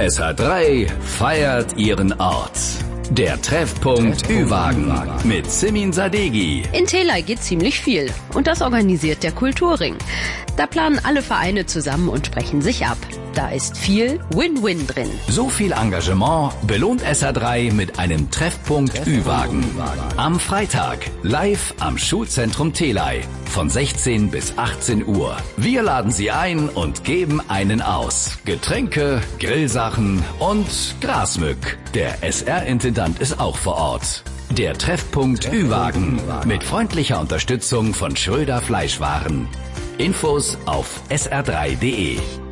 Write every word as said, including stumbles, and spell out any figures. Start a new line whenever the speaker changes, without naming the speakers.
S H drei feiert ihren Ort. Der Treffpunkt Ü-Wagen mit Simin Sadeghi.
In Telai geht ziemlich viel und das organisiert der Kulturring. Da planen alle Vereine zusammen und sprechen sich ab. Da ist viel Win-Win drin.
So viel Engagement belohnt S H drei mit einem Treffpunkt Ü-Wagen. Am Freitag live am Schulzentrum Telai von sechzehn bis achtzehn Uhr. Wir laden Sie ein und geben einen aus. Getränke, Grillsachen und Grasmück. Der S R-Intendant ist auch vor Ort. Der Treffpunkt Ü-Wagen mit freundlicher Unterstützung von Schröder Fleischwaren. Infos auf S R drei punkt de.